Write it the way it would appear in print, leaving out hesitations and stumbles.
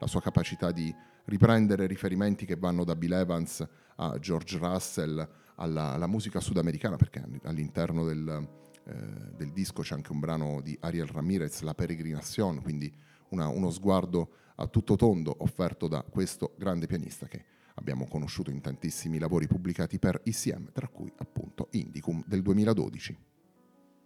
la sua capacità di riprendere riferimenti che vanno da Bill Evans a George Russell alla musica sudamericana, perché all'interno del disco c'è anche un brano di Ariel Ramirez, La Peregrinación, quindi uno sguardo a tutto tondo offerto da questo grande pianista che abbiamo conosciuto in tantissimi lavori pubblicati per ICM, tra cui appunto Indicum del 2012.